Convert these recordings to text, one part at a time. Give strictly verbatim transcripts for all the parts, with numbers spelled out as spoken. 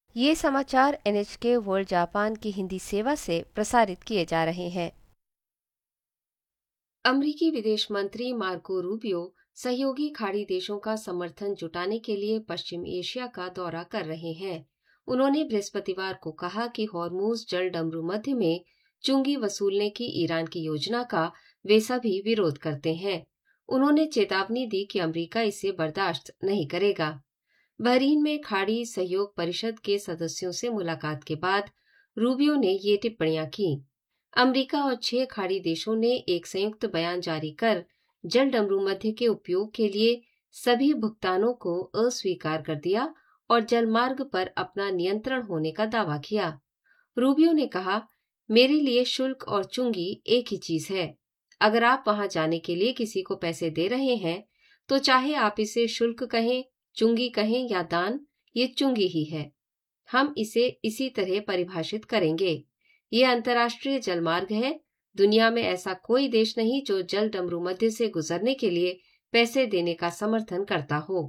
ये समाचार N H के वर्ल्ड जापान की हिंदी सेवा से प्रसारित किए जा रहे हैं। अमरीकी विदेश मंत्री मार्को रूबियो सहयोगी खाड़ी देशों का समर्थन जुटाने के लिए पश्चिम एशिया का दौरा कर रहे हैं। उन्होंने बृहस्पतिवार को कहा कि हॉर्मुज जल डमरू मध्य में चुंगी वसूलने की ईरान की योजना का वे सभी विरोध करते हैं। उन्होंने चेतावनी दी कि अमरीका इसे बर्दाश्त नहीं करेगा। बहरीन में खाड़ी सहयोग परिषद के सदस्यों से मुलाकात के बाद रूबियो ने ये टिप्पणियां की। अमरीका और छह खाड़ी देशों ने एक संयुक्त बयान जारी कर जल डमरू मध्य के उपयोग के लिए सभी भुगतानों को अस्वीकार कर दिया और जलमार्ग पर अपना नियंत्रण होने का दावा किया। रूबियो ने कहा, मेरे लिए शुल्क और चुंगी एक ही चीज है। अगर आप वहां जाने के लिए किसी को पैसे दे रहे हैं तो चाहे आप इसे शुल्क कहें, चुंगी कहें या दान, ये चुंगी ही है। हम इसे इसी तरह परिभाषित करेंगे। ये अंतर्राष्ट्रीय जलमार्ग है। दुनिया में ऐसा कोई देश नहीं जो जल डमरू मध्य से गुजरने के लिए पैसे देने का समर्थन करता हो।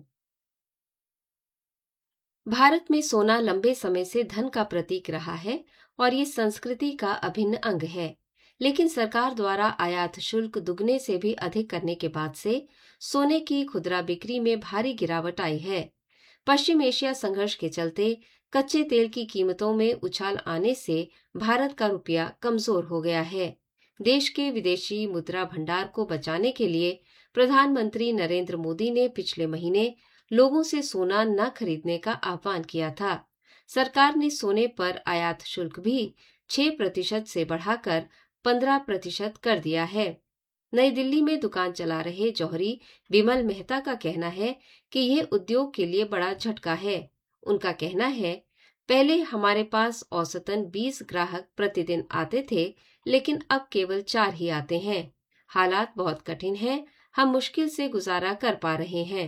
भारत में सोना लंबे समय से धन का प्रतीक रहा है और ये संस्कृति का अभिन्न अंग है। लेकिन सरकार द्वारा आयात शुल्क दुगने से भी अधिक करने के बाद से सोने की खुदरा बिक्री में भारी गिरावट आई है। पश्चिम एशिया संघर्ष के चलते कच्चे तेल की कीमतों में उछाल आने से भारत का रुपया कमजोर हो गया है। देश के विदेशी मुद्रा भंडार को बचाने के लिए प्रधानमंत्री नरेंद्र मोदी ने पिछले महीने लोगों से सोना न खरीदने का आह्वान किया था। सरकार ने सोने पर आयात शुल्क भी छह प्रतिशत से बढ़ाकर पंद्रह प्रतिशत कर दिया है। नई दिल्ली में दुकान चला रहे जौहरी बिमल मेहता का कहना है कि यह उद्योग के लिए बड़ा झटका है। उनका कहना है, पहले हमारे पास औसतन बीस ग्राहक प्रतिदिन आते थे, लेकिन अब केवल चार ही आते हैं। हालात बहुत कठिन हैं, हम मुश्किल से गुजारा कर पा रहे हैं।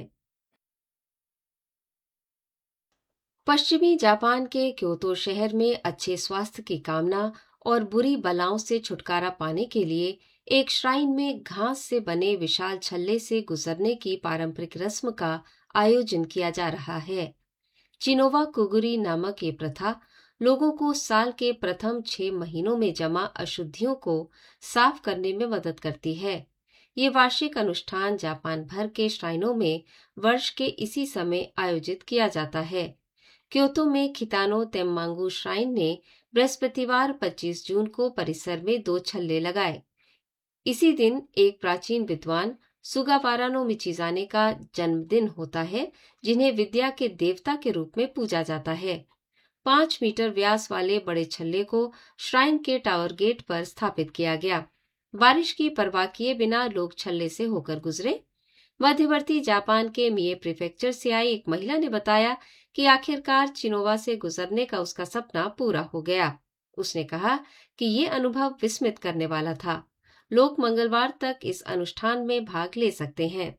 पश्चिमी जापान के क्योतो शहर में अच्छे स्वास्थ्य की कामना और बुरी बलाओं से छुटकारा पाने के लिए एक श्राइन में घास से बने विशाल छल्ले से गुजरने की पारंपरिक रस्म का आयोजन किया जा रहा है। चिनोवा कुगुरी नामक ये प्रथा लोगों को साल के प्रथम छह महीनों में जमा अशुद्धियों को साफ करने में मदद करती है। ये वार्षिक अनुष्ठान जापान भर के श्राइनों में वर्ष के इसी समय आयोजित किया जाता है। क्योतो में खितानो तेम्मांगू श्राइन ने बृहस्पतिवार पच्चीस जून को परिसर में दो छल्ले लगाए। इसी दिन एक प्राचीन विद्वान सुगावारा नो मिचिजाने का जन्मदिन होता है, जिन्हें विद्या के देवता के रूप में पूजा जाता है। पांच मीटर व्यास वाले बड़े छल्ले को श्राइन के टावर गेट पर स्थापित किया गया। बारिश की परवाह किए बिना लोग छल्ले से होकर गुजरे। मध्यवर्ती जापान के मिए प्रीफेक्चर से आई एक महिला ने बताया कि आखिरकार चिनोवा से गुजरने का उसका सपना पूरा हो गया। उसने कहा कि ये अनुभव विस्मित करने वाला था। लोग मंगलवार तक इस अनुष्ठान में भाग ले सकते हैं।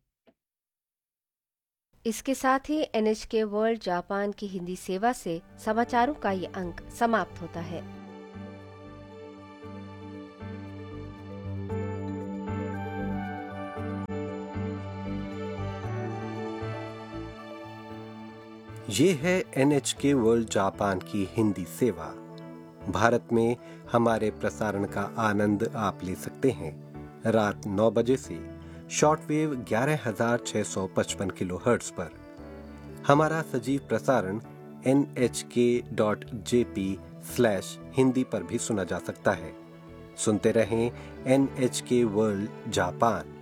इसके साथ ही एन एच के वर्ल्ड जापान की हिंदी सेवा से समाचारों का ये अंक समाप्त होता है। ये है एन एच के वर्ल्ड जापान की हिंदी सेवा। भारत में हमारे प्रसारण का आनंद आप ले सकते हैं रात नौ बजे से शॉर्टवेव ग्यारह हजार छह सौ पचपन किलो हर्ट्ज पर। हमारा सजीव प्रसारण एन एच के dot J P slash Hindi पर भी सुना जा सकता है। सुनते रहें एन एच के वर्ल्ड जापान।